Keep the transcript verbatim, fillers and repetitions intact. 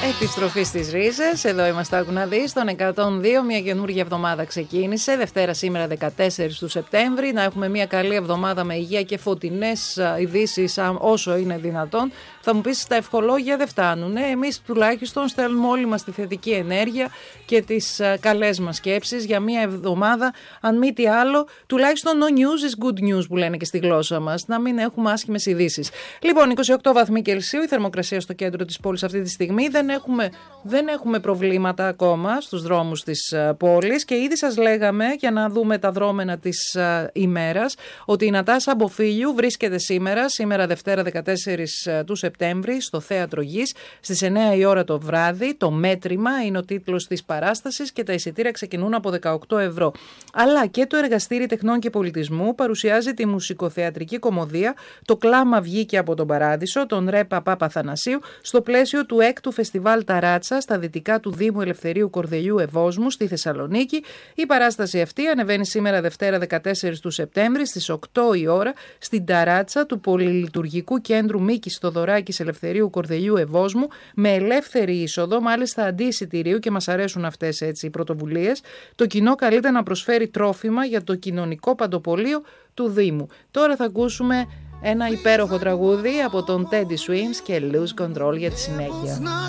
Επιστροφή στις ρίζες. Εδώ είμαστε, άκου να δεις, στον εκατόν δύο. Μια καινούργια εβδομάδα ξεκίνησε. Δευτέρα σήμερα δεκατέσσερις του Σεπτέμβρη. Να έχουμε μια καλή εβδομάδα με υγεία και φωτεινές ειδήσεις όσο είναι δυνατόν. Θα μου πεις, τα ευχολόγια δεν φτάνουν. Εμείς τουλάχιστον στέλνουμε όλοι μας τη θετική ενέργεια και τις καλές μας σκέψεις για μια εβδομάδα. Αν μη τι άλλο, τουλάχιστον no news is good news που λένε και στη γλώσσα μας. Να μην έχουμε άσχημες ειδήσεις. Λοιπόν, είκοσι οκτώ βαθμοί Κελσίου, η θερμοκρασία στο κέντρο της πόλης αυτή τη στιγμή. Δεν έχουμε, δεν έχουμε προβλήματα ακόμα στους δρόμους της πόλης και ήδη σας λέγαμε, για να δούμε τα δρόμενα της ημέρας, ότι η Νατάσα Μποφίλιου βρίσκεται σήμερα, σήμερα Δευτέρα δεκατέσσερις του Σεπτέμβρη, στο Θέατρο Γης, στις εννέα η ώρα το βράδυ. Το μέτρημα είναι ο τίτλος της παράστασης και τα εισιτήρια ξεκινούν από δεκαοκτώ ευρώ. Αλλά και το Εργαστήρι Τεχνών και Πολιτισμού παρουσιάζει τη μουσικοθεατρική κομμωδία «Το κλάμα βγήκε από τον Παράδεισο», τον Ρε Παπά Παθανασίου, στο πλαίσιο του έκτου Φεστιβάλ Ταράτσα στα δυτικά του Δήμου Ελευθερίου Κορδελιού Ευόσμου στη Θεσσαλονίκη. Η παράσταση αυτή ανεβαίνει σήμερα Δευτέρα δεκατέσσερις του Σεπτέμβρη στις οκτώ η ώρα στην Ταράτσα του Πολυλειτουργικού Κέντρου Μίκης Θοδωράκης Ελευθερίου Κορδελιού Ευόσμου, με ελεύθερη είσοδο, μάλιστα αντί εισιτηρίου, και μας αρέσουν αυτές έτσι οι πρωτοβουλίες. Το κοινό καλείται να προσφέρει τρόφιμα για το κοινωνικό παντοπολείο του Δήμου. Τώρα θα ακούσουμε ένα υπέροχο τραγούδι από τον Teddy Swims και Lose Control για τη συνέχεια.